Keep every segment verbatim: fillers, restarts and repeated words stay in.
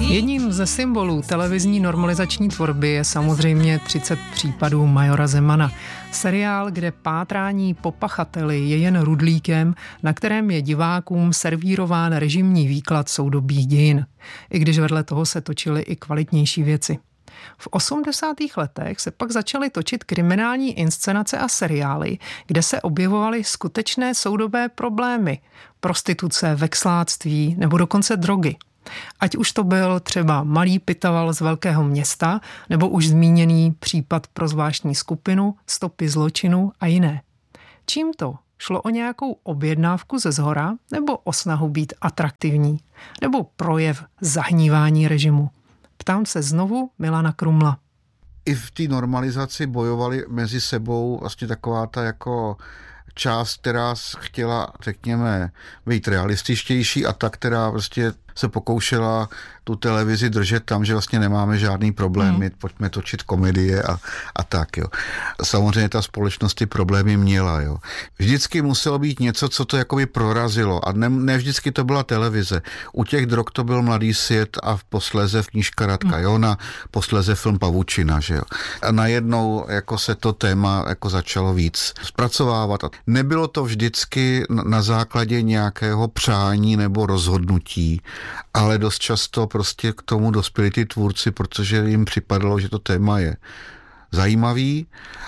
Jedním ze symbolů televizní normalizační tvorby je samozřejmě třicet případů majora Zemana. Seriál, kde pátrání po pachateli je jen rudlíkem, na kterém je divákům servírován režimní výklad soudobých dějin. I když vedle toho se točily i kvalitnější věci. V osmdesátých letech se pak začaly točit kriminální inscenace a seriály, kde se objevovaly skutečné soudobé problémy, prostituce, vexláctví nebo dokonce drogy. Ať už to byl třeba malý pitaval z velkého města, nebo už zmíněný případ pro zvláštní skupinu, stopy zločinu a jiné. Čím to? Šlo o nějakou objednávku ze zhora, nebo o snahu být atraktivní, nebo projev zahnívání režimu? Ptám se znovu Milana Krumla. I v té normalizaci bojovali mezi sebou vlastně taková ta jako část, která chtěla, řekněme, být realističtější a ta, která prostě se pokoušela tu televizi držet tam, že vlastně nemáme žádný problémy, hmm. pojďme točit komedie a, a tak, jo. Samozřejmě ta společnost ty problémy měla, jo. Vždycky muselo být něco, co to jakoby prorazilo a ne, ne vždycky to byla televize. U těch drog to byl Mladý svět a posléze knížka Radka hmm. Johna, posléze film Pavučina, že jo. A najednou jako se to téma jako začalo víc zpracovávat. Nebylo to vždycky na základě nějakého přání nebo rozhodnutí, ale dost často prostě k tomu dospěli ty tvůrci, protože jim připadalo, že to téma je zajímavý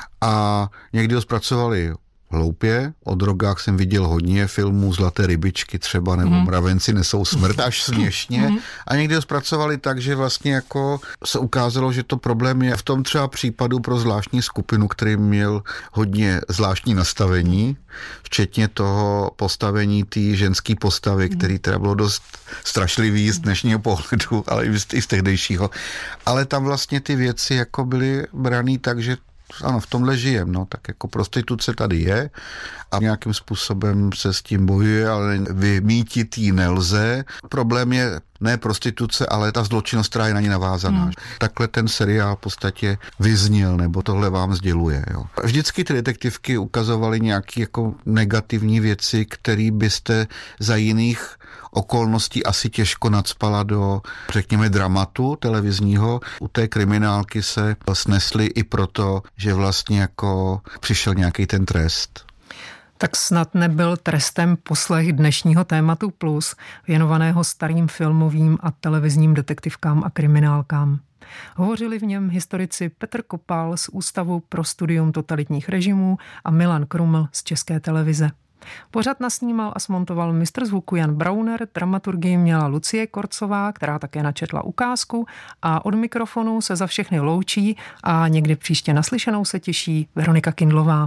a někdy ho zpracovali hloupě. O drogách jsem viděl hodně filmů, Zlaté rybičky třeba, nebo mm. Mravenci nesou smrt, až směšně. Mm. A někdy ho zpracovali tak, že vlastně jako se ukázalo, že to problém je v tom třeba případu pro zvláštní skupinu, který měl hodně zvláštní nastavení, včetně toho postavení té ženské postavy, mm. který teda bylo dost strašlivý z dnešního pohledu, ale i z tehdejšího. Ale tam vlastně ty věci jako byly braný tak, že ano, v tomhle žijem, no, tak jako prostituce tady je a nějakým způsobem se s tím bojuje, ale vymítit ji nelze. Problém je ne prostituce, ale ta zločinnost, která je na ní navázaná. Hmm. Takhle ten seriál v podstatě vyzněl, nebo tohle vám sděluje. Jo. Vždycky ty detektivky ukazovaly nějaké jako negativní věci, které byste za jiných okolností asi těžko nacpala do, řekněme, dramatu televizního. U té kriminálky se snesly i proto, že vlastně jako přišel nějaký ten trest. Tak snad nebyl trestem poslech dnešního tématu Plus, věnovaného starým filmovým a televizním detektivkám a kriminálkám. Hovořili v něm historici Petr Kopal z Ústavu pro studium totalitních režimů a Milan Kruml z České televize. Pořad nasnímal a smontoval mistr zvuku Jan Brauner, dramaturgii měla Lucie Korcová, která také načetla ukázku, a od mikrofonu se za všechny loučí a někdy příště naslyšenou se těší Veronika Kindlová.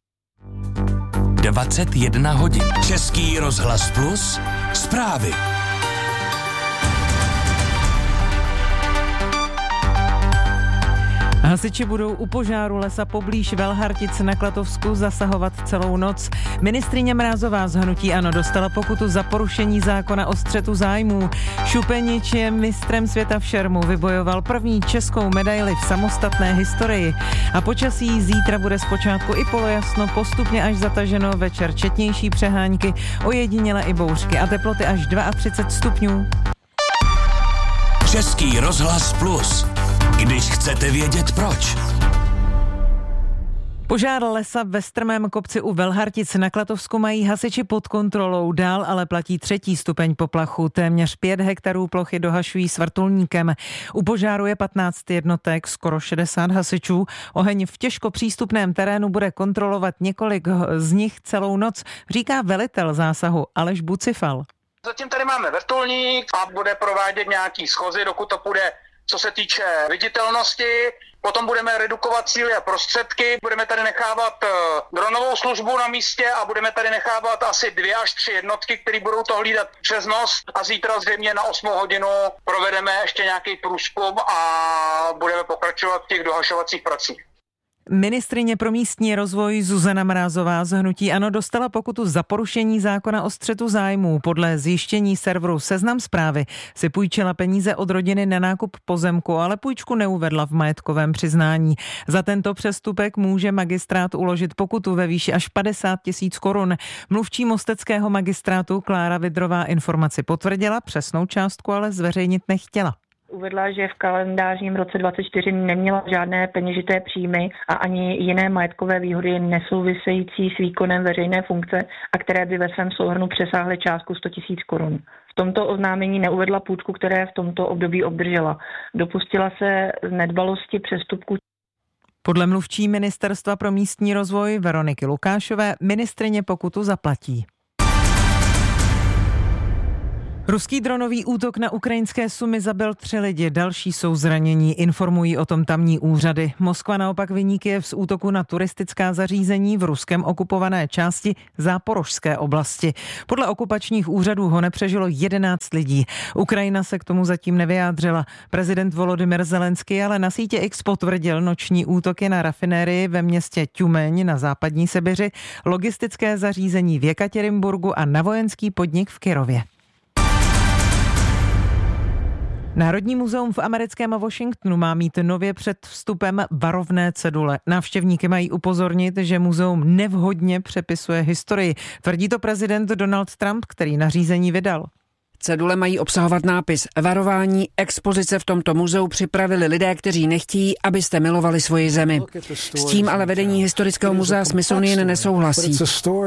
dvacet jedna hodin. Český rozhlas Plus. Zprávy. Hasiči budou u požáru lesa poblíž Velhartic na Klatovsku zasahovat celou noc. Ministryně Mrázová z hnutí ANO dostala pokutu za porušení zákona o střetu zájmů. Šupenič je mistrem světa v šermu, vybojoval první českou medaili v samostatné historii. A počasí zítra bude zpočátku i polojasno, postupně až zataženo, večer četnější přehánky, ojediněle i bouřky a teploty až třicet dva stupňů. Český rozhlas Plus. Když chcete vědět proč. Požár lesa ve strmém kopci u Velhartic na Klatovsku mají hasiči pod kontrolou, dál ale platí třetí stupeň poplachu. Téměř pět hektarů plochy dohašují s vrtulníkem. U požáru je patnáct jednotek, skoro šedesát hasičů. Oheň v těžko přístupném terénu bude kontrolovat několik z nich celou noc, říká velitel zásahu Aleš Bucifal. Zatím tady máme vrtulník a bude provádět nějaký schozy, dokud to půjde. Co se týče viditelnosti, potom budeme redukovat síly a prostředky, budeme tady nechávat dronovou službu na místě a budeme tady nechávat asi dvě až tři jednotky, které budou to hlídat přes noc a zítra zřejmě na osmou hodinu provedeme ještě nějaký průzkum a budeme pokračovat v těch dohašovacích pracích. Ministryně pro místní rozvoj Zuzana Mrázová z hnutí ANO dostala pokutu za porušení zákona o střetu zájmů. Podle zjištění serveru Seznam Zprávy si půjčila peníze od rodiny na nákup pozemku, ale půjčku neuvedla v majetkovém přiznání. Za tento přestupek může magistrát uložit pokutu ve výši až padesát tisíc korun. Mluvčí mosteckého magistrátu Klára Vidrová informaci potvrdila, přesnou částku ale zveřejnit nechtěla. uvedla, že v kalendářním roce dvacet čtyři neměla žádné peněžité příjmy a ani jiné majetkové výhody nesouvisející s výkonem veřejné funkce a které by ve svém souhrnu přesáhly částku sto tisíc korun. V tomto oznámení neuvedla půjčku, které v tomto období obdržela. Dopustila se nedbalosti přestupků. Podle mluvčí Ministerstva pro místní rozvoj Veroniky Lukášové ministryně pokutu zaplatí. Ruský dronový útok na ukrajinské Sumy zabil tři lidi, další jsou zranění, informují o tom tamní úřady. Moskva naopak viní Kyjev z útoku na turistická zařízení v ruskem okupované části Záporožské oblasti. Podle okupačních úřadů ho nepřežilo jedenáct lidí. Ukrajina se k tomu zatím nevyjádřila. Prezident Volodymyr Zelenský ale na sítě X potvrdil noční útoky na rafinérii ve městě Tjumeň na západní Sibiři, logistické zařízení v Jekatěrinburgu a na vojenský podnik v Kyrově. Národní muzeum v americkém Washingtonu má mít nově před vstupem varovné cedule. Návštěvníky mají upozornit, že muzeum nevhodně přepisuje historii. Tvrdí to prezident Donald Trump, který nařízení vydal. Cedule mají obsahovat nápis varování. Expozice v tomto muzeu připravili lidé, kteří nechtějí, abyste milovali svoji zemi. S tím ale vedení historického muzea Smithsonian nesouhlasí.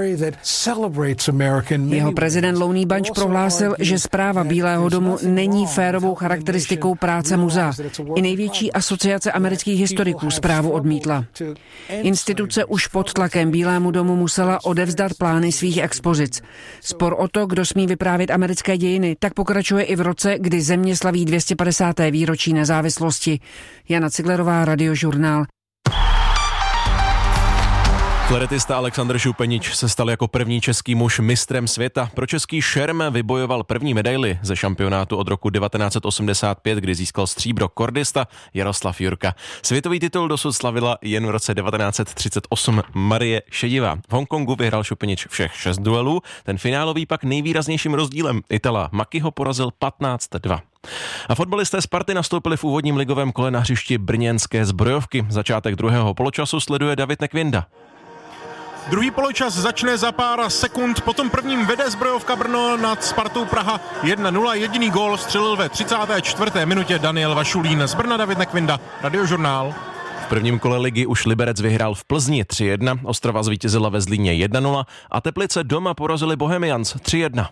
Jeho prezident Lonnie Bunch prohlásil, že správa Bílého domu není férovou charakteristikou práce muzea. I největší asociace amerických historiků zprávu odmítla. Instituce už pod tlakem Bílému domu musela odevzdat plány svých expozic. Spor o to, kdo smí vyprávět americké dějiny, tak pokračuje i v roce, kdy země slaví dvě stě padesáté výročí nezávislosti. Jana Ciglerová, Radiožurnál. Fleretista Alexander Šupenič se stal jako první český muž mistrem světa. Pro český šerm vybojoval první medaili ze šampionátu od roku devatenáct set osmdesát pět, kdy získal stříbro kordista Jaroslav Jurka. Světový titul dosud slavila jen v roce devatenáct set třicet osm Marie Šedivá. V Hongkongu vyhrál Šupenič všech šest duelů, ten finálový pak nejvýraznějším rozdílem. Itala Makiho porazil patnáct dva. A fotbalisté Sparty nastoupili v úvodním ligovém kole na hřišti brněnské Zbrojovky. Začátek druhého poločasu sleduje David Nekvinda. Druhý poločas začne za pár sekund, potom prvním vede Zbrojovka Brno nad Spartou Praha jedna nula. Jediný gól střelil ve třicáté čtvrté minutě Daniel Vašulín. Z Brna David Nekvinda, Radiožurnál. V prvním kole ligy už Liberec vyhrál v Plzni tři jedna, Ostrava zvítězila ve Zlíně jedna nula a Teplice doma porazili Bohemians tři jedna.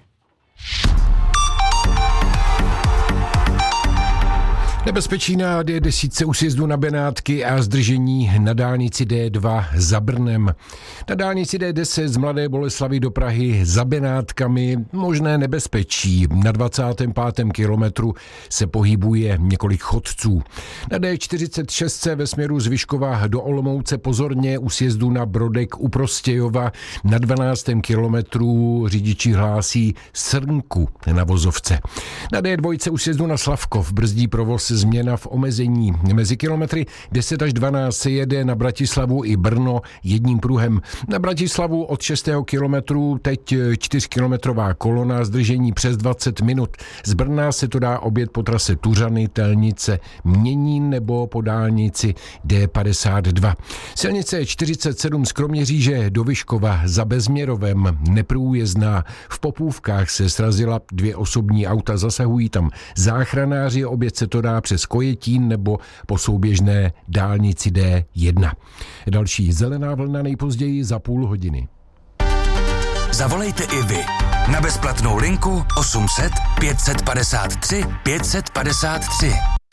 Nebezpečí na D deset u sjezdu na Benátky a zdržení na dálnici D dva za Brnem. Na dálnici D deset z Mladé Boleslavi do Prahy za Benátkami možné nebezpečí. Na dvacátém pátém kilometru se pohybuje několik chodců. Na D čtyřicet šest ve směru z Vyškova do Olomouce pozorně u sjezdu na Brodek u Prostějova. Na dvanáctém kilometru řidiči hlásí srnku na vozovce. Na D dva u sjezdu na Slavkov brzdí provoz změna v omezení. Mezi kilometry deset až dvanáct se jede na Bratislavu i Brno jedním pruhem. Na Bratislavu od šestého kilometru teď čtyřkilometrová kolona, zdržení přes dvacet minut. Z Brna se to dá objet po trase Tuřany, Telnice, Měnín nebo po dálnici D padesát dva. Silnice čtyřicet sedm z Kroměříže do Vyškova za Bezměrovem neprůjezdná. V Popůvkách se srazila dvě osobní auta, zasahují tam záchranáři, obět se to dá přes Kojetín nebo po souběžné dálnici D jedna. Další zelená vlna nejpozději za půl hodiny. Zavolejte i vy na bezplatnou linku osm set pět set padesát tři pět set padesát tři.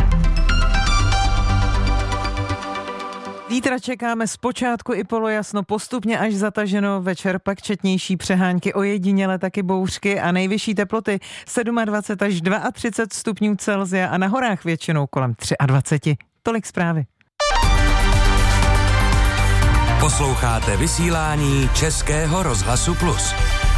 Zítra čekáme zpočátku i polojasno, postupně až zataženo, večer pak četnější přehánky, ojediněle taky bouřky a nejvyšší teploty dvacet sedm až třicet dva stupňů Celsia a na horách většinou kolem dvacet tři. Tolik zprávy. Posloucháte vysílání Českého rozhlasu Plus.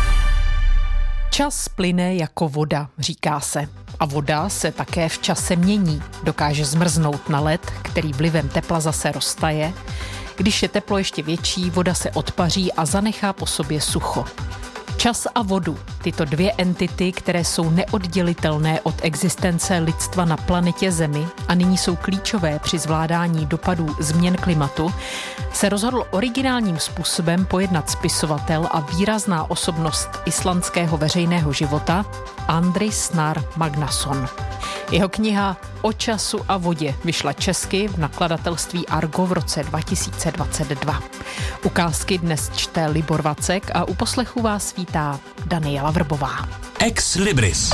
Čas plyne jako voda, říká se. A voda se také v čase mění. Dokáže zmrznout na led, který vlivem tepla zase roztaje. Když je teplo ještě větší, voda se odpaří a zanechá po sobě sucho. Čas a vodu, tyto dvě entity, které jsou neoddělitelné od existence lidstva na planetě Zemi a nyní jsou klíčové při zvládání dopadů změn klimatu, se rozhodl originálním způsobem pojednat spisovatel a výrazná osobnost islandského veřejného života Andri Snær Magnason. Jeho kniha O času a vodě vyšla česky v nakladatelství Argo v roce dva tisíce dvacet dva. Ukázky dnes čte Libor Vacek a u poslechu vás vítá Daniela Vrbová. Ex Libris.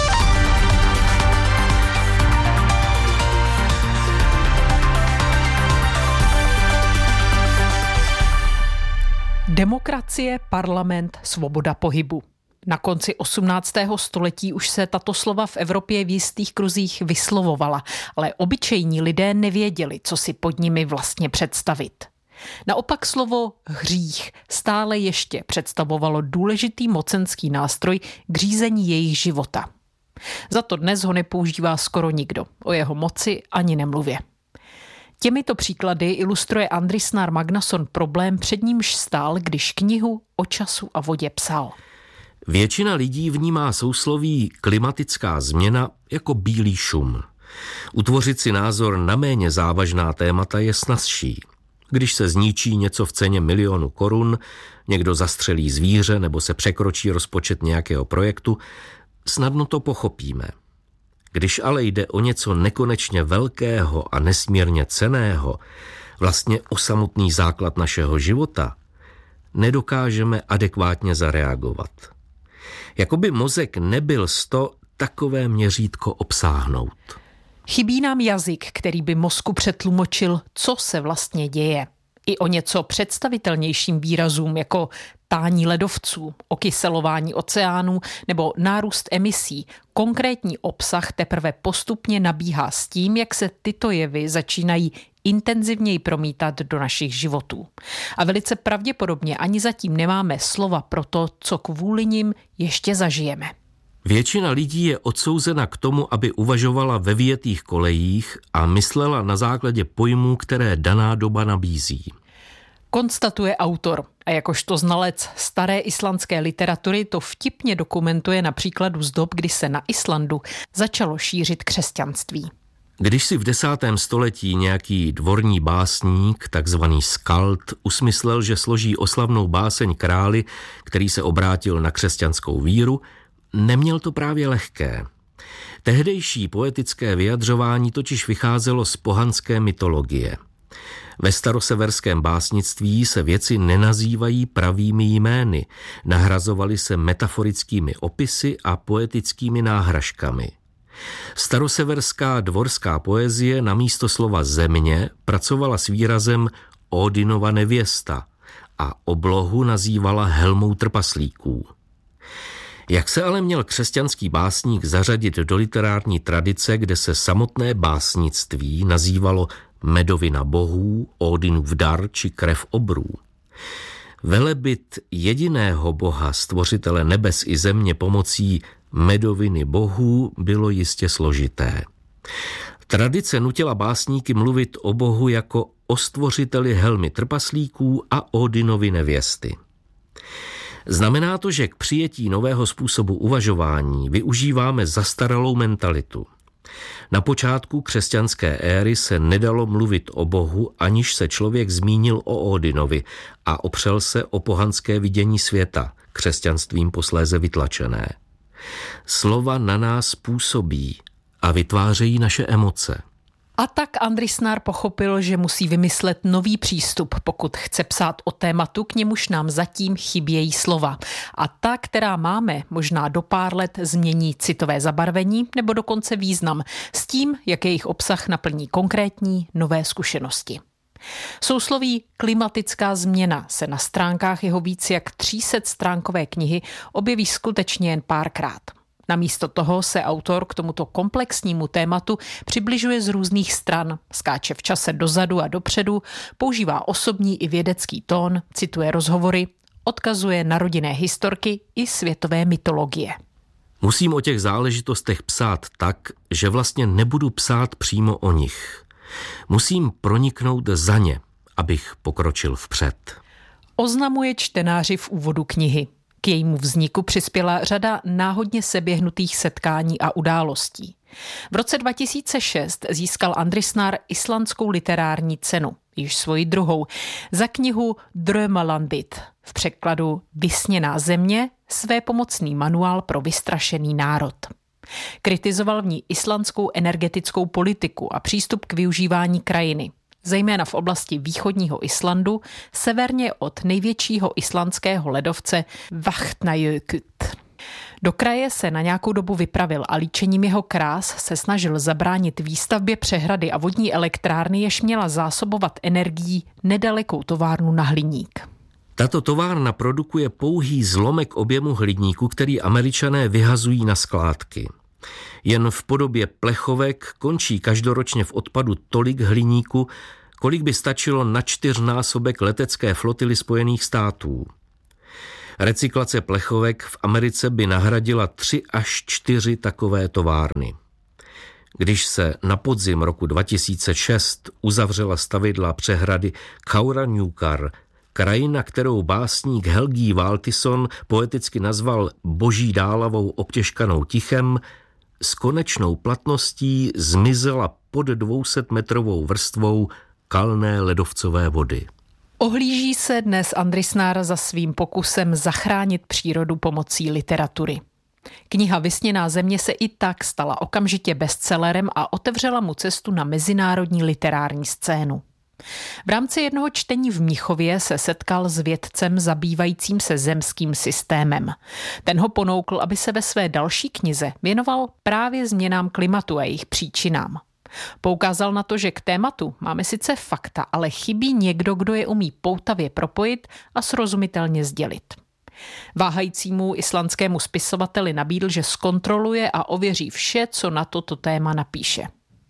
Demokracie, parlament, svoboda pohybu. Na konci osmnáctého století už se tato slova v Evropě v jistých kruzích vyslovovala, ale obyčejní lidé nevěděli, co si pod nimi vlastně představit. Naopak slovo hřích stále ještě představovalo důležitý mocenský nástroj k řízení jejich života. Za to dnes ho nepoužívá skoro nikdo, o jeho moci ani nemluvě. Těmito příklady ilustruje Andrisnar Magnason problém, před nímž stál, když knihu O času a vodě psal. Většina lidí vnímá sousloví klimatická změna jako bílý šum. Utvořit si názor na méně závažná témata je snazší. Když se zničí něco v ceně milionu korun, někdo zastřelí zvíře nebo se překročí rozpočet nějakého projektu, snadno to pochopíme. Když ale jde o něco nekonečně velkého a nesmírně cenného, vlastně o samotný základ našeho života, nedokážeme adekvátně zareagovat. Jakoby mozek nebyl sto takové měřítko obsáhnout. Chybí nám jazyk, který by mozku přetlumočil, co se vlastně děje. I o něco představitelnějším výrazům, jako tání ledovců, okyselování oceánů nebo nárůst emisí, konkrétní obsah teprve postupně nabíhá s tím, jak se tyto jevy začínají intenzivněji promítat do našich životů. A velice pravděpodobně ani zatím nemáme slova pro to, co kvůli nim ještě zažijeme. Většina lidí je odsouzena k tomu, aby uvažovala ve vyjetých kolejích a myslela na základě pojmů, které daná doba nabízí. Konstatuje autor a jakožto znalec staré islandské literatury to vtipně dokumentuje na příkladu z dob, kdy se na Islandu začalo šířit křesťanství. Když si v desátém století nějaký dvorní básník, takzvaný skald, usmyslel, že složí oslavnou báseň králi, který se obrátil na křesťanskou víru, neměl to právě lehké. Tehdejší poetické vyjadřování totiž vycházelo z pohanské mytologie. Ve staroseverském básnictví se věci nenazývají pravými jmény, nahrazovaly se metaforickými opisy a poetickými náhražkami. Staroseverská dvorská poezie namísto slova země pracovala s výrazem Ódinova nevěsta a oblohu nazývala helmou trpaslíků. Jak se ale měl křesťanský básník zařadit do literární tradice, kde se samotné básnictví nazývalo medovina bohů, Ódinův dar či krev obrů? Velebit jediného boha, stvořitele nebes i země pomocí medoviny bohů bylo jistě složité. Tradice nutila básníky mluvit o bohu jako o stvořiteli helmy trpaslíků a Ódinovi nevěsty. Znamená to, že k přijetí nového způsobu uvažování využíváme zastaralou mentalitu. Na počátku křesťanské éry se nedalo mluvit o Bohu, aniž se člověk zmínil o Ódinovi a opřel se o pohanské vidění světa, křesťanstvím posléze vytlačené. Slova na nás působí a vytvářejí naše emoce. A tak Andrisnar pochopil, že musí vymyslet nový přístup, pokud chce psát o tématu, k němuž nám zatím chybějí slova. A ta, která máme, možná do pár let změní citové zabarvení nebo dokonce význam s tím, jak jejich obsah naplní konkrétní nové zkušenosti. Sousloví klimatická změna se na stránkách jeho víc jak tři sta stránkové knihy objeví skutečně jen párkrát. Namísto toho se autor k tomuto komplexnímu tématu přibližuje z různých stran, skáče v čase dozadu a dopředu, používá osobní i vědecký tón, cituje rozhovory, odkazuje na rodinné historky i světové mytologie. Musím o těch záležitostech psát tak, že vlastně nebudu psát přímo o nich. Musím proniknout za ně, abych pokročil vpřed. Oznamuje čtenáři v úvodu knihy. K jejímu vzniku přispěla řada náhodně seběhnutých setkání a událostí. V roce dva tisíce šest získal Andrisnar islandskou literární cenu, již svoji druhou, za knihu Drömalandit, v překladu Vysněná země, své pomocný manuál pro vystrašený národ. Kritizoval v ní islandskou energetickou politiku a přístup k využívání krajiny, zejména v oblasti východního Islandu, severně od největšího islandského ledovce Vatnajökull. Do kraje se na nějakou dobu vypravil a líčením jeho krás se snažil zabránit výstavbě přehrady a vodní elektrárny, jež měla zásobovat energií nedalekou továrnu na hliník. Tato továrna produkuje pouhý zlomek objemu hliníku, který Američané vyhazují na skládky. Jen v podobě plechovek končí každoročně v odpadu tolik hliníku, kolik by stačilo na čtyřnásobek letecké flotily Spojených států. Recyklace plechovek v Americe by nahradila tři až čtyři takové továrny. Když se na podzim roku dva tisíce šest uzavřela stavidla přehrady Kárahnjúkar, krajina, kterou básník Helgi Valtýsson poeticky nazval boží dálavou obtěžkanou tichem, s konečnou platností zmizela pod dvousetmetrovou vrstvou kalné ledovcové vody. Ohlíží se dnes Andris Snær za svým pokusem zachránit přírodu pomocí literatury. Kniha Vysněná země se i tak stala okamžitě bestsellerem a otevřela mu cestu na mezinárodní literární scénu. V rámci jednoho čtení v Mnichově se setkal s vědcem zabývajícím se zemským systémem. Ten ho ponoukl, aby se ve své další knize věnoval právě změnám klimatu a jejich příčinám. Poukázal na to, že k tématu máme sice fakta, ale chybí někdo, kdo je umí poutavě propojit a srozumitelně sdělit. Váhajícímu islandskému spisovateli nabídl, že zkontroluje a ověří vše, co na toto téma napíše.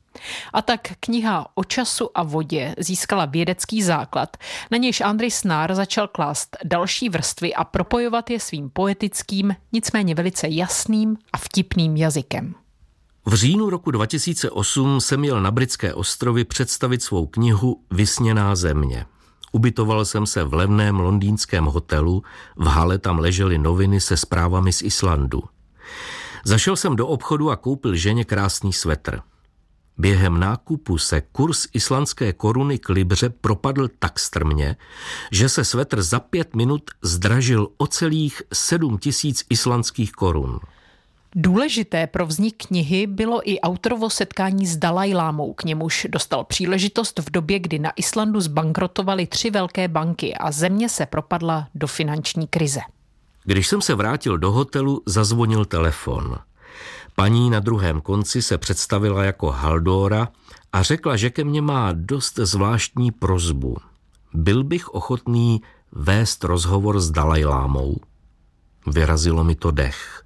A tak kniha O času a vodě získala vědecký základ, na nějž Andris Snær začal klást další vrstvy a propojovat je svým poetickým, nicméně velice jasným a vtipným jazykem. V říjnu roku dva tisíce osm jsem jel na Britské ostrovy představit svou knihu Vysněná země. Ubytoval jsem se v levném londýnském hotelu, v hale tam ležely noviny se zprávami z Islandu. Zašel jsem do obchodu a koupil ženě krásný svetr. Během nákupu se kurz islandské koruny k libře propadl tak strmě, že se svetr za pět minut zdražil o celých sedm tisíc islandských korun. Důležité pro vznik knihy bylo i autorovo setkání s Dalajlámou, k němuž dostal příležitost v době, kdy na Islandu zbankrotovaly tři velké banky a země se propadla do finanční krize. Když jsem se vrátil do hotelu, zazvonil telefon. Paní na druhém konci se představila jako Haldóra a řekla, že ke mně má dost zvláštní prosbu. Byl bych ochotný vést rozhovor s Dalajlámou. Vyrazilo mi to dech.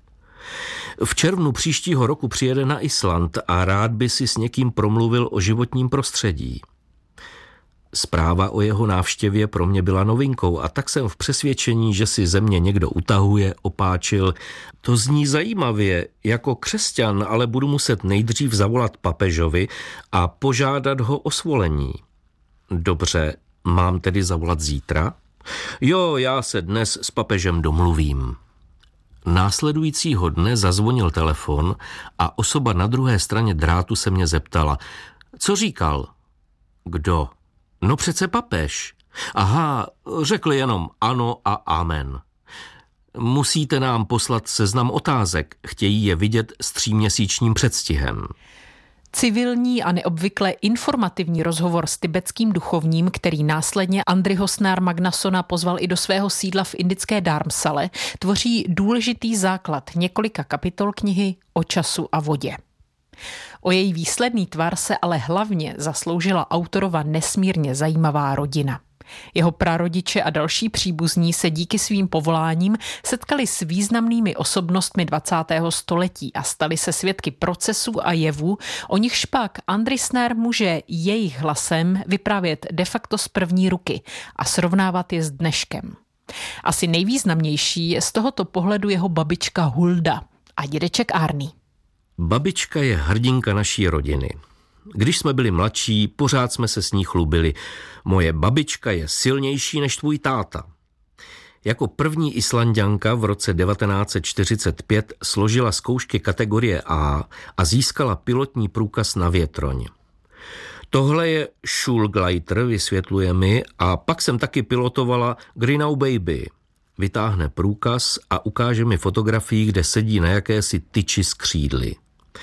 V červnu příštího roku přijede na Island a rád by si s někým promluvil o životním prostředí. Zpráva o jeho návštěvě pro mě byla novinkou a tak jsem v přesvědčení, že si ze mě někdo utahuje, opáčil. To zní zajímavě, jako křesťan, ale budu muset nejdřív zavolat papežovi a požádat ho o svolení. Dobře, mám tedy zavolat zítra? Jo, já se dnes s papežem domluvím. Následujícího dne zazvonil telefon a osoba na druhé straně drátu se mě zeptala. Co říkal? Kdo? No přece papež. Aha, řekl jenom ano a amen. Musíte nám poslat seznam otázek, chtějí je vidět s tříměsíčním předstihem. Civilní a neobvykle informativní rozhovor s tibetským duchovním, který následně Andriho Snár Magnasona pozval i do svého sídla v indické Dharmsale, tvoří důležitý základ několika kapitol knihy O času a vodě. O její výsledný tvar se ale hlavně zasloužila autorova nesmírně zajímavá rodina. Jeho prarodiče a další příbuzní se díky svým povoláním setkali s významnými osobnostmi dvacátého století a stali se svědky procesů a jevů, o nichž pak Andris Snár může jejich hlasem vyprávět de facto z první ruky a srovnávat je s dneškem. Asi nejvýznamnější je z tohoto pohledu jeho babička Hulda a dědeček Árný. Babička je hrdinka naší rodiny. Když jsme byli mladší, pořád jsme se s ní chlubili. Moje babička je silnější než tvůj táta. Jako první Islanďanka v roce devatenáct set čtyřicet pět složila zkoušky kategorie A a získala pilotní průkaz na větroň. Tohle je Schulgleiter, vysvětluje mi, a pak jsem taky pilotovala Greenau Baby. vytáhne průkaz a ukáže mi fotografii, kde sedí na jakési tyči s křídly.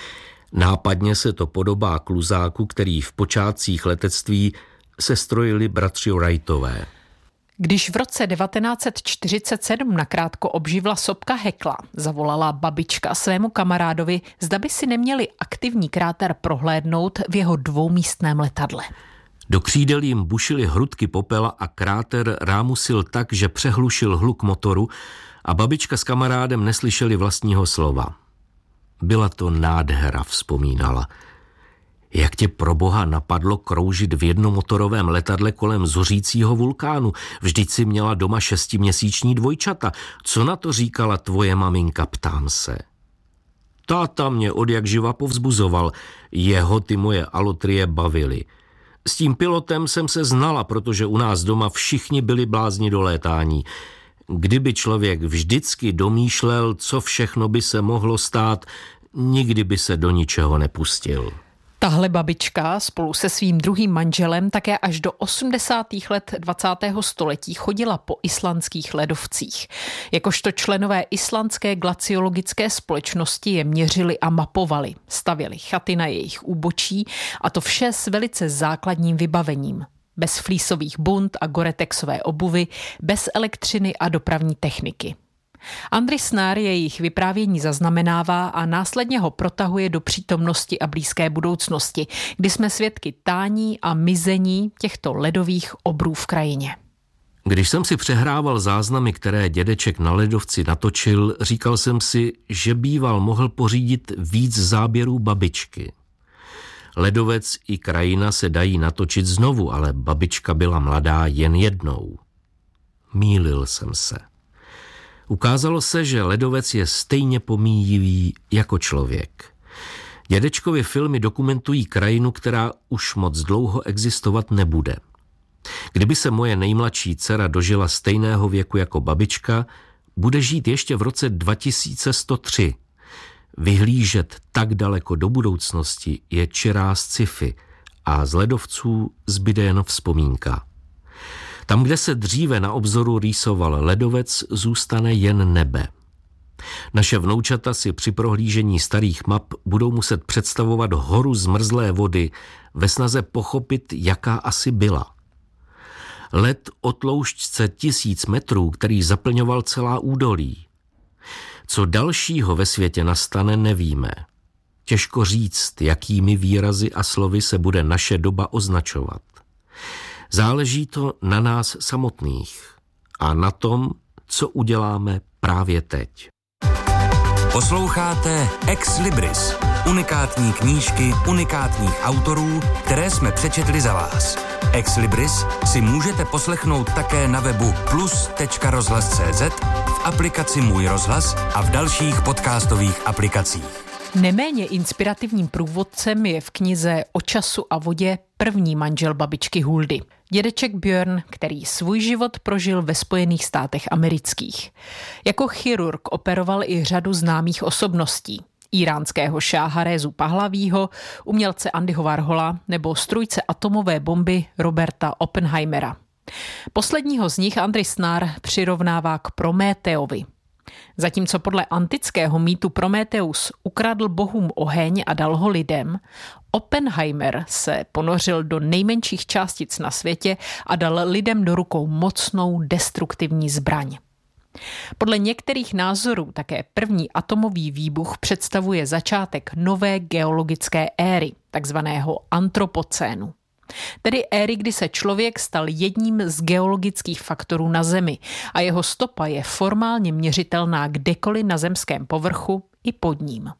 Nápadně se to podobá kluzáku, který v počátcích letectví sestrojili bratři Wrightové. Když v roce devatenáct set čtyřicet sedm nakrátko obživla sopka Hekla, zavolala babička svému kamarádovi, zda by si neměli aktivní kráter prohlédnout v jeho dvoumístném letadle. Do křídel jim bušily hrudky popela a kráter rámusil tak, že přehlušil hluk motoru a babička s kamarádem neslyšeli vlastního slova. Byla to nádhera, vzpomínala. Jak tě pro boha napadlo kroužit v jednomotorovém letadle kolem zuřícího vulkánu? Vždyť si měla doma šestiměsíční dvojčata. Co na to říkala tvoje maminka, ptám se. Táta mě odjakživa povzbuzoval. Jeho ty moje alotrie bavily. S tím pilotem jsem se znala, protože u nás doma všichni byli blázni do létání. Kdyby člověk vždycky domýšlel, co všechno by se mohlo stát, nikdy by se do ničeho nepustil. Tahle babička spolu se svým druhým manželem také až do osmdesátých let dvacátého století chodila po islandských ledovcích. Jakožto členové islandské glaciologické společnosti je měřili a mapovali, stavěli chaty na jejich úbočí a to vše s velice základním vybavením. Bez flísových bund a goretexové obuvy, bez elektřiny a dopravní techniky. Andris Snár jejich vyprávění zaznamenává a následně ho protahuje do přítomnosti a blízké budoucnosti, kdy jsme svědky tání a mizení těchto ledových obrů v krajině. Když jsem si přehrával záznamy, které dědeček na ledovci natočil, říkal jsem si, že býval mohl pořídit víc záběrů babičky. Ledovec i krajina se dají natočit znovu, ale babička byla mladá jen jednou. Mýlil jsem se. Ukázalo se, že ledovec je stejně pomíjivý jako člověk. Dědečkovy filmy dokumentují krajinu, která už moc dlouho existovat nebude. Kdyby se moje nejmladší dcera dožila stejného věku jako babička, bude žít ještě v roce dva tisíce sto tři. Vyhlížet tak daleko do budoucnosti je čirá sci-fi a z ledovců zbyde jen vzpomínka. Tam, kde se dříve na obzoru rýsoval ledovec, zůstane jen nebe. Naše vnoučata si při prohlížení starých map budou muset představovat horu zmrzlé vody ve snaze pochopit, jaká asi byla. Led o tloušťce tisíc metrů, který zaplňoval celá údolí. Co dalšího ve světě nastane, nevíme. Těžko říct, jakými výrazy a slovy se bude naše doba označovat. Záleží to na nás samotných a na tom, co uděláme právě teď. Posloucháte Ex Libris, unikátní knížky unikátních autorů, které jsme přečetli za vás. Ex Libris si můžete poslechnout také na webu plus tečka rozhlas tečka cé zet, v aplikaci Můj rozhlas a v dalších podcastových aplikacích. Neméně inspirativním průvodcem je v knize O času a vodě první manžel babičky Huldy. Dědeček Björn, který svůj život prožil ve Spojených státech amerických. Jako chirurg operoval i řadu známých osobností. Íránského šáha Rézu Pahlavího, umělce Andyho Warhola nebo strůjce atomové bomby Roberta Oppenheimera. Posledního z nich Andris Snár přirovnává k Prométeovi. Zatímco podle antického mýtu Prometeus ukradl bohům oheň a dal ho lidem, Oppenheimer se ponořil do nejmenších částic na světě a dal lidem do rukou mocnou destruktivní zbraň. Podle některých názorů také první atomový výbuch představuje začátek nové geologické éry, takzvaného antropocénu. Tedy éry, kdy se člověk stal jedním z geologických faktorů na Zemi a jeho stopa je formálně měřitelná kdekoliv na zemském povrchu i pod ním.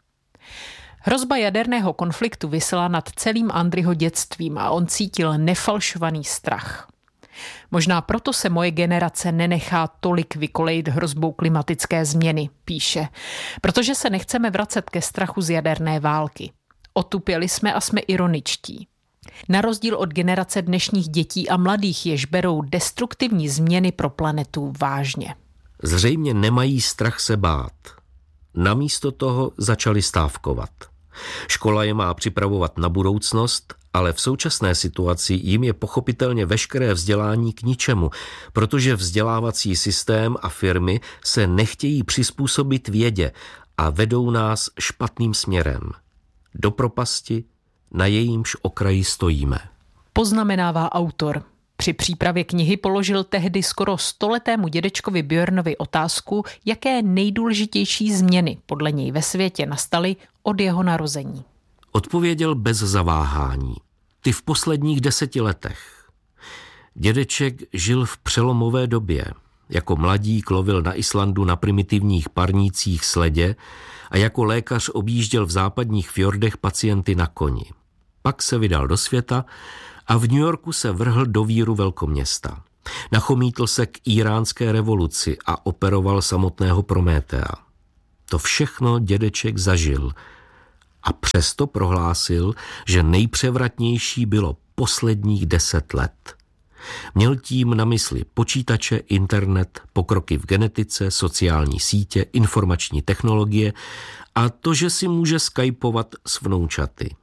Hrozba jaderného konfliktu visela nad celým Andryho dětstvím a on cítil nefalšovaný strach. Možná proto se moje generace nenechá tolik vykolejit hrozbou klimatické změny, píše, protože se nechceme vracet ke strachu z jaderné války. Otupěli jsme a jsme ironičtí. Na rozdíl od generace dnešních dětí a mladých, jež berou destruktivní změny pro planetu vážně. Zřejmě nemají strach se bát. Namísto toho začali stávkovat. Škola je má připravovat na budoucnost Ale v současné situaci jim je pochopitelně veškeré vzdělání k ničemu, protože vzdělávací systém a firmy se nechtějí přizpůsobit vědě a vedou nás špatným směrem. Do propasti, na jejímž okraji stojíme. Poznamenává autor. Při přípravě knihy položil tehdy skoro stoletému dědečkovi Björnovi otázku, jaké nejdůležitější změny podle něj ve světě nastaly od jeho narození. Odpověděl bez zaváhání. Ty v posledních deseti letech. Dědeček žil v přelomové době. Jako mladík lovil na Islandu na primitivních parnících sledě a jako lékař objížděl v západních fjordech pacienty na koni. Pak se vydal do světa a v New Yorku se vrhl do víru velkoměsta. Nachomítl se k íránské revoluci a operoval samotného Prométea. To všechno dědeček zažil a přesto prohlásil, že nejpřevratnější bylo posledních deset let. Měl tím na mysli počítače, internet, pokroky v genetice, sociální sítě, informační technologie a to, že si může skypovat s vnoučaty.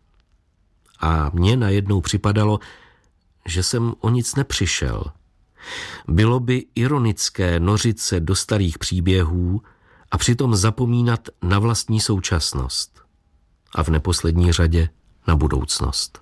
A mně najednou připadalo, že jsem o nic nepřišel. Bylo by ironické nořit se do starých příběhů a přitom zapomínat na vlastní současnost. A v neposlední řadě na budoucnost.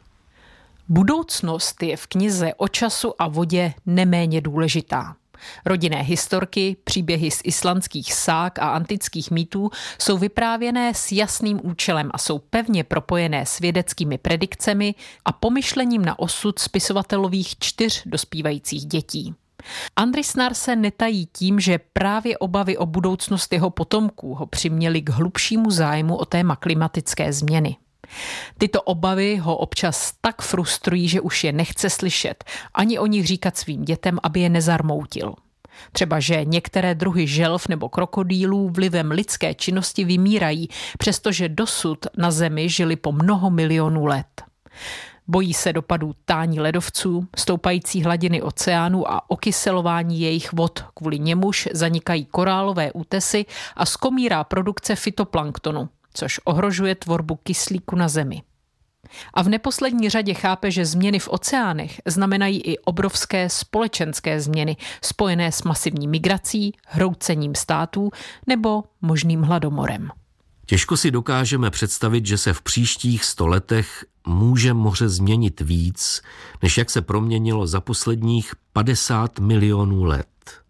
Budoucnost je v knize O času a vodě neméně důležitá. Rodinné historky, příběhy z islandských ság a antických mýtů jsou vyprávěné s jasným účelem a jsou pevně propojené s vědeckými predikcemi a pomyšlením na osud spisovatelových čtyř dospívajících dětí. Andrisnar se netají tím, že právě obavy o budoucnost jeho potomků ho přiměly k hlubšímu zájmu o téma klimatické změny. Tyto obavy ho občas tak frustrují, že už je nechce slyšet, ani o nich říkat svým dětem, aby je nezarmoutil. Třeba, že některé druhy želv nebo krokodýlů vlivem lidské činnosti vymírají, přestože dosud na Zemi žili po mnoho milionů let. Bojí se dopadů tání ledovců, stoupající hladiny oceánů a okyselování jejich vod, kvůli němuž zanikají korálové útesy a skomírá produkce fytoplanktonu, což ohrožuje tvorbu kyslíku na Zemi. A v neposlední řadě chápe, že změny v oceánech znamenají i obrovské společenské změny spojené s masivní migrací, hroucením států nebo možným hladomorem. Těžko si dokážeme představit, že se v příštích sto letech může moře změnit víc, než jak se proměnilo za posledních padesát milionů let.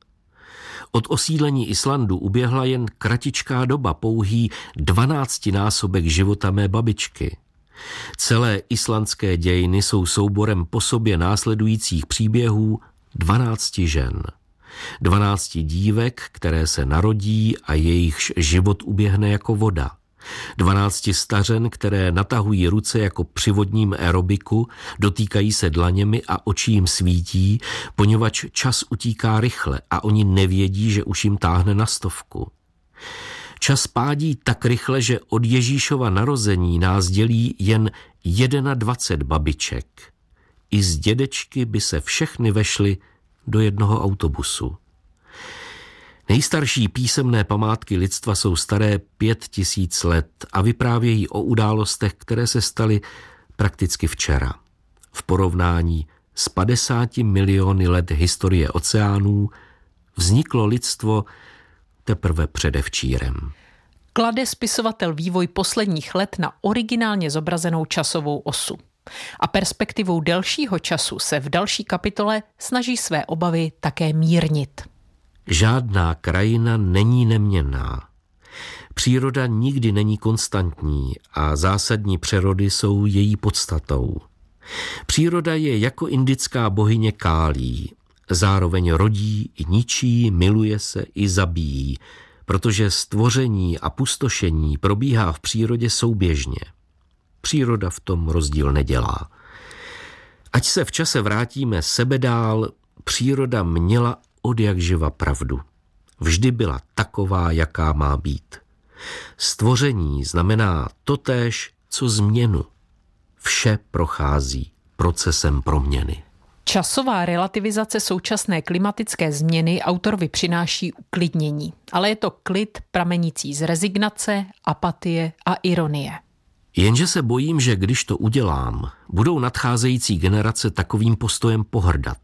Od osídlení Islandu uběhla jen kratičká doba, pouhý dvanáctinásobek života mé babičky. Celé islandské dějiny jsou souborem po sobě následujících příběhů dvanácti žen. Dvanácti dívek, které se narodí a jejichž život uběhne jako voda. Dvanácti stařen, které natahují ruce jako při vodním aerobiku, dotýkají se dlaněmi a oči jim svítí, poněvadž čas utíká rychle a oni nevědí, že už jim táhne na stovku. Čas pádí tak rychle, že od Ježíšova narození nás dělí jen dvacet jedna babiček. I z dědečky by se všechny vešly do jednoho autobusu. Nejstarší písemné památky lidstva jsou staré pět tisíc let a vyprávějí o událostech, které se staly prakticky včera. V porovnání s padesáti miliony let historie oceánů vzniklo lidstvo teprve předevčírem. Klade spisovatel vývoj posledních let na originálně zobrazenou časovou osu. A perspektivou delšího času se v další kapitole snaží své obavy také mírnit. Žádná krajina není neměnná. Příroda nikdy není konstantní a zásadní přerody jsou její podstatou. Příroda je jako indická bohyně Kálí. Zároveň rodí i ničí, miluje se i zabíjí, protože stvoření a pustošení probíhá v přírodě souběžně. Příroda v tom rozdíl nedělá. Ať se v čase vrátíme sebedál, příroda měla odjakživa pravdu. Vždy byla taková, jaká má být. Stvoření znamená totéž, co změnu. Vše prochází procesem proměny. Časová relativizace současné klimatické změny autorovi přináší uklidnění, ale je to klid pramenící z rezignace, apatie a ironie. Jenže se bojím, že když to udělám, budou nadcházející generace takovým postojem pohrdat.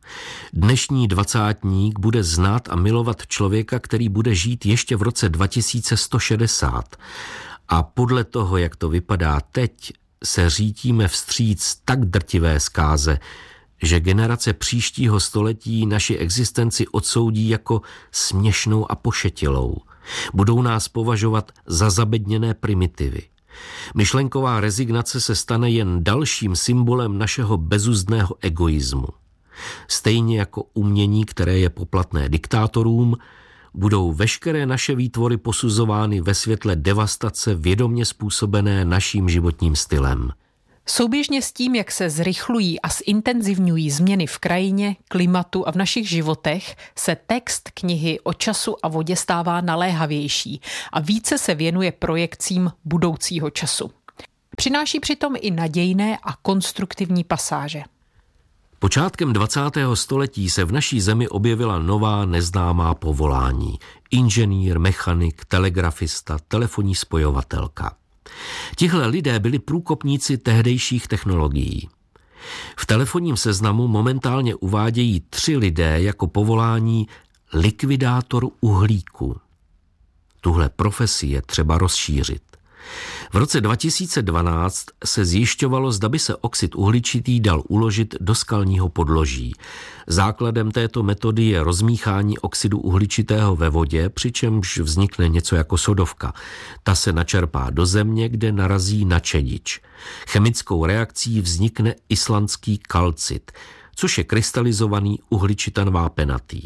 Dnešní dvacátník bude znát a milovat člověka, který bude žít ještě v roce dva tisíce sto šedesát. A podle toho, jak to vypadá teď, se řítíme vstříc tak drtivé zkáze, že generace příštího století naši existenci odsoudí jako směšnou a pošetilou. Budou nás považovat za zabedněné primitivy. Myšlenková rezignace se stane jen dalším symbolem našeho bezuzdného egoismu. Stejně jako umění, které je poplatné diktátorům, budou veškeré naše výtvory posuzovány ve světle devastace vědomě způsobené naším životním stylem. Souběžně s tím, jak se zrychlují a zintenzivňují změny v krajině, klimatu a v našich životech, se text knihy O času a vodě stává naléhavější a více se věnuje projekcím budoucího času. Přináší přitom i nadějné a konstruktivní pasáže. Počátkem dvacátého století se v naší zemi objevila nová neznámá povolání. Inženýr, mechanik, telegrafista, telefonní spojovatelka. Tihle lidé byli průkopníci tehdejších technologií. V telefonním seznamu momentálně uvádějí tři lidé jako povolání likvidátor uhlíku. Tuhle profesi je třeba rozšířit. V roce dva tisíce dvanáct se zjišťovalo, zda by se oxid uhličitý dal uložit do skalního podloží. Základem této metody je rozmíchání oxidu uhličitého ve vodě, přičemž vznikne něco jako sodovka. Ta se načerpá do země, kde narazí na čedič. Chemickou reakcí vznikne islandský kalcit, což je krystalizovaný uhličitan vápenatý.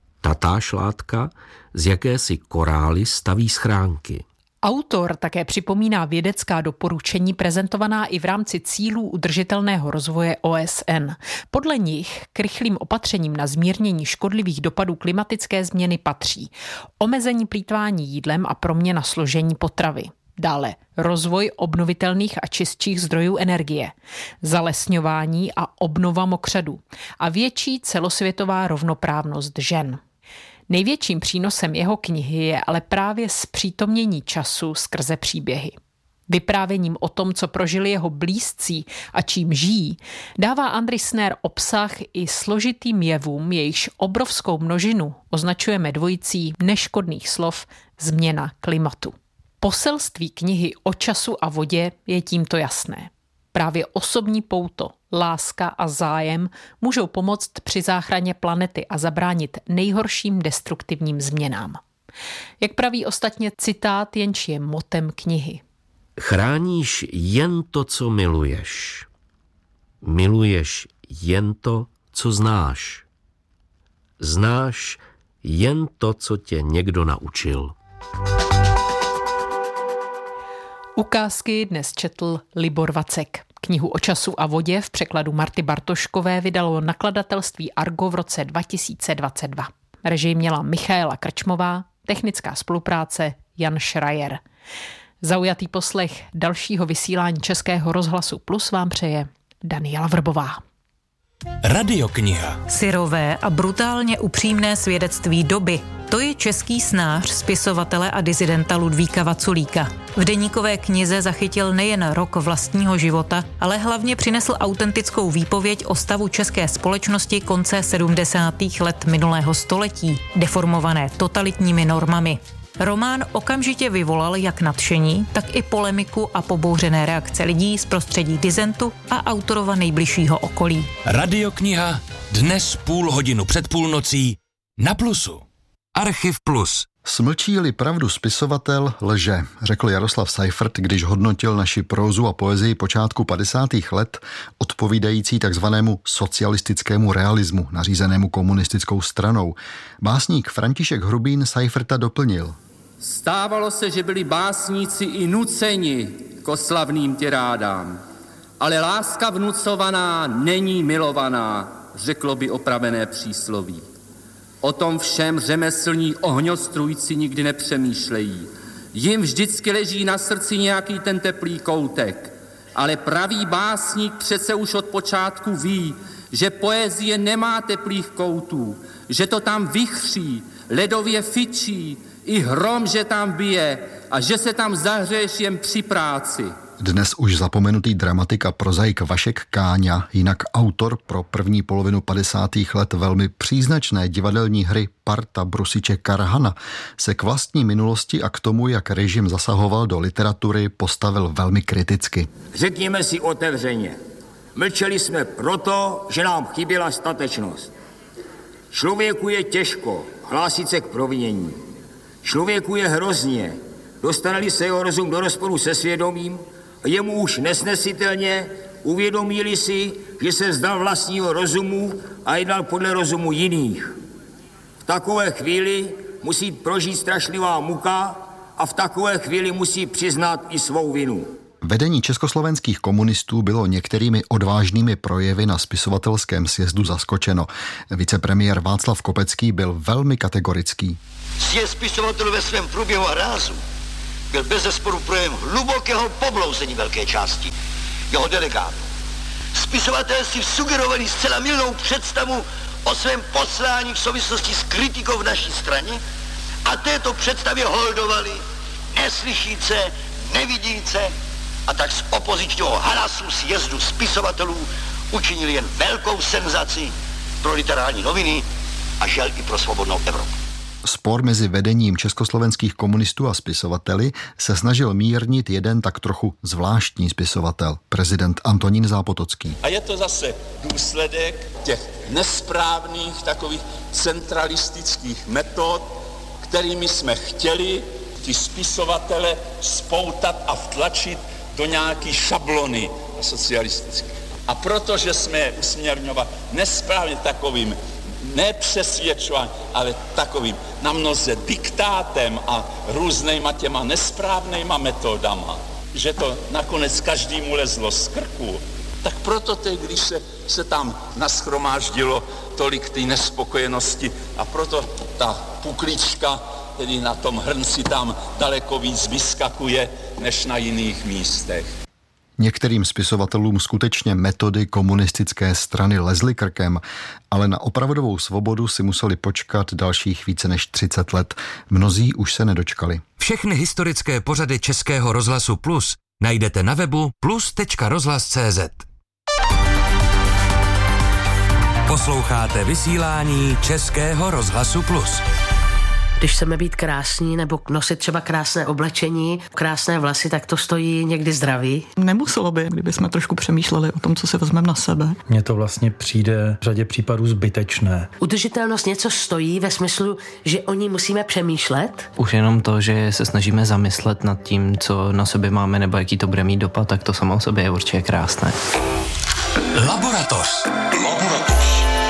Tatáž látka z jakési korály staví schránky. Autor také připomíná vědecká doporučení prezentovaná i v rámci cílů udržitelného rozvoje O S N. Podle nich k rychlým opatřením na zmírnění škodlivých dopadů klimatické změny patří omezení plýtvání jídlem a proměna složení potravy. Dále rozvoj obnovitelných a čistších zdrojů energie, zalesňování a obnova mokřadů a větší celosvětová rovnoprávnost žen. Největším přínosem jeho knihy je ale právě zpřítomnění času skrze příběhy. Vyprávěním o tom, co prožili jeho blízcí a čím žijí, dává Andris Neher obsah i složitým jevům, jejichž obrovskou množinu označujeme dvojicí neškodných slov změna klimatu. Poselství knihy O času a vodě je tímto jasné. Právě osobní pouto, láska a zájem můžou pomoct při záchraně planety a zabránit nejhorším destruktivním změnám. Jak praví ostatně citát, jenž je motem knihy. Chráníš jen to, co miluješ. Miluješ jen to, co znáš. Znáš jen to, co tě někdo naučil. Ukázky dnes četl Libor Vacek. Knihu O času a vodě v překladu Marty Bartoškové vydalo nakladatelství Argo v roce dva tisíce dvacet dva. Režii měla Michaela Krčmová, technická spolupráce Jan Schreier. Zaujatý poslech dalšího vysílání Českého rozhlasu Plus vám přeje Daniela Vrbová. Radiokniha. Syrové a brutálně upřímné svědectví doby. To je český snář, spisovatele a disidenta Ludvíka Vaculíka. V deníkové knize zachytil nejen rok vlastního života, ale hlavně přinesl autentickou výpověď o stavu české společnosti konce sedmdesátých let minulého století, deformované totalitními normami. Román okamžitě vyvolal jak nadšení, tak i polemiku a pobouřené reakce lidí z prostředí disentu a autorova nejbližšího okolí. Radiokniha dnes půl hodinu před půlnocí na Plusu. Archiv Plus. Smlčí-li pravdu spisovatel, lže, řekl Jaroslav Seifert, když hodnotil naši prózu a poezii počátku padesátých let, odpovídající takzvanému socialistickému realismu, nařízenému komunistickou stranou. Básník František Hrubín Seiferta doplnil. Stávalo se, že byli básníci i nuceni k oslavným tirádám, ale láska vnucovaná není milovaná, řeklo by opravené přísloví. O tom všem řemeslní ohňostrůjci nikdy nepřemýšlejí. Jim vždycky leží na srdci nějaký ten teplý koutek. Ale pravý básník přece už od počátku ví, že poezie nemá teplých koutů, že to tam vychří, ledově fičí, i hrom, že tam bije a že se tam zahřeješ jen při práci. Dnes už zapomenutý dramatik a prozaik Vašek Káňa, jinak autor pro první polovinu padesátých let velmi příznačné divadelní hry Parta Brusiče Karhana, se k vlastní minulosti a k tomu, jak režim zasahoval do literatury, postavil velmi kriticky. Řekněme si otevřeně, mlčeli jsme proto, že nám chyběla statečnost. Člověku je těžko hlásit se k provinění. Člověku je hrozně, dostane-li se jeho rozum do rozporu se svědomím, a jemu už nesnesitelně, uvědomí-li si, že se vzdal vlastního rozumu a jednal podle rozumu jiných. V takové chvíli musí prožít strašlivá muka a v takové chvíli musí přiznat i svou vinu. Vedení československých komunistů bylo některými odvážnými projevy na spisovatelském sjezdu zaskočeno. Vicepremiér Václav Kopecký byl velmi kategorický. Sjezd spisovatelů ve svém průběhu a rázu byl bezesporu projev hlubokého poblouzení velké části jeho delegátů. Spisovatelé si sugerovali zcela mylnou představu o svém poslání v souvislosti s kritikou v naší straně a této představě holdovali neslyšíce, nevidíce, a tak z opozičního hlasu sjezdu spisovatelů učinili jen velkou senzaci pro literární noviny a žel i pro svobodnou Evropu. Spor mezi vedením československých komunistů a spisovateli se snažil mírnit jeden tak trochu zvláštní spisovatel, prezident Antonín Zápotocký. A je to zase důsledek těch nesprávných takových centralistických metod, kterými jsme chtěli ti spisovatele spoutat a vtlačit do nějaký šablony socialistické. A protože jsme je usměrňovali nesprávně takovým nepřesvědčování, ale takovým na mnoze diktátem a různýma těma nesprávnýma metodama, že to nakonec každému lezlo z krku, tak proto teď, když se, se tam nashromáždilo tolik té nespokojenosti a proto ta puklička tedy na tom hrnci tam daleko víc vyskakuje než na jiných místech. Některým spisovatelům skutečně metody komunistické strany lezly krkem, ale na opravdovou svobodu si museli počkat dalších více než třicet let. Mnozí už se nedočkali. Všechny historické pořady Českého rozhlasu Plus najdete na webu plus tečka rozhlas tečka cé zet. Posloucháte vysílání Českého rozhlasu Plus. Když chceme být krásní nebo nosit třeba krásné oblečení, krásné vlasy, tak to stojí někdy zdraví. Nemuselo by, kdyby jsme trošku přemýšleli o tom, co si vezmeme na sebe. Mně to vlastně přijde v řadě případů zbytečné. Udržitelnost něco stojí ve smyslu, že o ní musíme přemýšlet? Už jenom to, že se snažíme zamyslet nad tím, co na sobě máme nebo jaký to bude mít dopad, tak to samo o sobě je určitě krásné. Laboratoř. Laboratoř.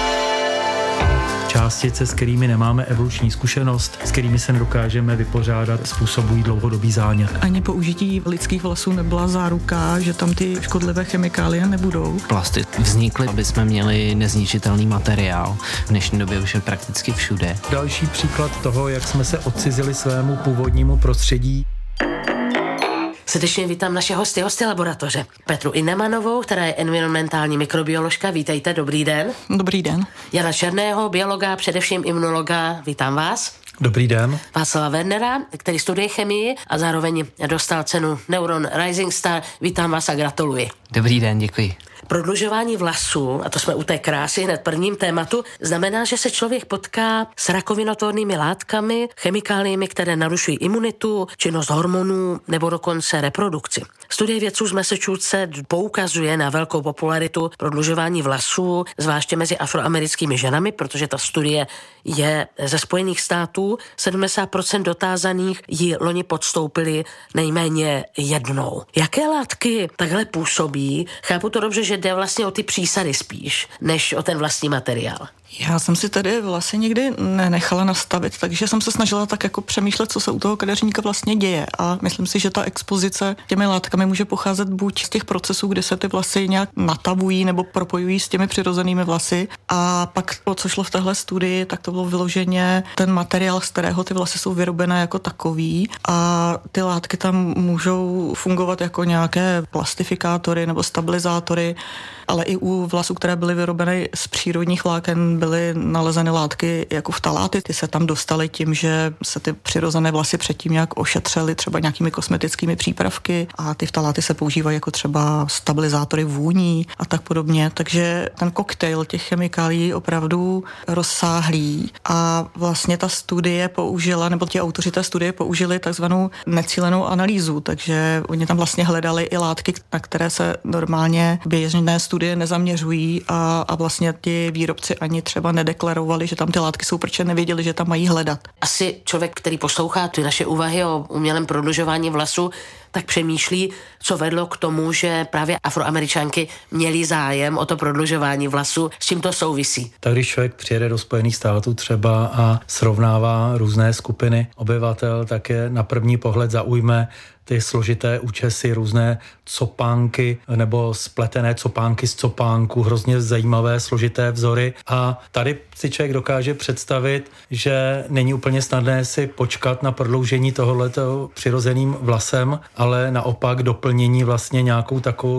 Částice, s kterými nemáme evoluční zkušenost, s kterými se nedokážeme vypořádat, způsobují dlouhodobý zánět. Ani použití lidských vlasů nebyla záruka, že tam ty škodlivé chemikálie nebudou. Plasty vznikly, aby jsme měli nezničitelný materiál. V dnešní době už je prakticky všude. Další příklad toho, jak jsme se odcizili svému původnímu prostředí. Srdečně vítám naše hosty, hosty laboratoře. Petru Innemanovou, která je environmentální mikrobioložka. Vítejte, dobrý den. Dobrý den. Jana Černého, biologa, především imunologa. Vítám vás. Dobrý den. Václava Wernera, který studuje chemii a zároveň dostal cenu Neuron Rising Star. Vítám vás a gratuluji. Dobrý den, děkuji. Prodlužování vlasů, a to jsme u té krásy hned prvním tématu, znamená, že se člověk potká s rakovinotvornými látkami, chemikáliemi, které narušují imunitu, činnost hormonů nebo dokonce reprodukci. Studie vědců z Massachusetts poukazuje na velkou popularitu prodlužování vlasů, zvláště mezi afroamerickými ženami, protože ta studie je ze Spojených států. sedmdesát procent dotázaných ji loni podstoupili nejméně jednou. Jaké látky takhle působí? Chápu to dobře, že jde vlastně o ty přísady spíš, než o ten vlastní materiál. Já jsem si tady vlasy nikdy nenechala nastavit, takže jsem se snažila tak jako přemýšlet, co se u toho kadeřníka vlastně děje, a myslím si, že ta expozice těmi látkami může pocházet buď z těch procesů, kdy se ty vlasy nějak natavují nebo propojují s těmi přirozenými vlasy, a pak o co šlo v téhle studii, tak to bylo vyloženě ten materiál, z kterého ty vlasy jsou vyrobené jako takový, a ty látky tam můžou fungovat jako nějaké plastifikátory nebo stabilizátory, ale i u vlasů, které byly vyrobeny z přírodních vláken, byly nalezeny látky jako ftaláty. Ty se tam dostaly tím, že se ty přirozené vlasy předtím nějak ošetřily třeba nějakými kosmetickými přípravky a ty ftaláty se používají jako třeba stabilizátory vůní a tak podobně. Takže ten koktejl těch chemikálií opravdu rozsáhlý a vlastně ta studie použila, nebo ti autoři té studie použili takzvanou necílenou analýzu, takže oni tam vlastně hledali i látky, na které se normálně běžné studie nezaměřují a, a vlastně ti výrobci ani třeba nedeklarovali, že tam ty látky jsou, protože nevěděli, že tam mají hledat. Asi člověk, který poslouchá ty naše úvahy o umělém prodlužování vlasu, tak přemýšlí, co vedlo k tomu, že právě Afroameričanky měly zájem o to prodlužování vlasu, s čím to souvisí. Tak když člověk přijede do Spojených států třeba a srovnává různé skupiny obyvatel, tak je na první pohled zaujme ty složité účesy, různé copánky nebo spletené copánky z copánku, hrozně zajímavé složité vzory. A tady si člověk dokáže představit, že není úplně snadné si počkat na prodloužení tohoto přirozeným vlasem, ale naopak doplnění vlastně nějakou takovou